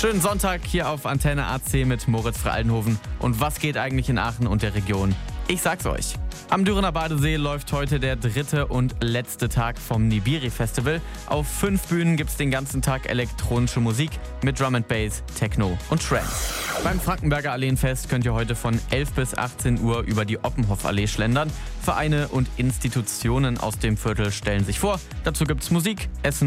Schönen Sonntag hier auf Antenne AC mit Moritz Frey-Aldenhoven. Und was geht eigentlich in Aachen und der Region? Ich sag's euch. Am Dürener Badesee läuft heute der 3. und letzte Tag vom Nibiri Festival. Auf 5 Bühnen gibt's den ganzen Tag elektronische Musik mit Drum and Bass, Techno und Trance. Beim Frankenberger Alleenfest könnt ihr heute von 11 bis 18 Uhr über die Oppenhoff-Allee schlendern. Vereine und Institutionen aus dem Viertel stellen sich vor. Dazu gibt's Musik, Essen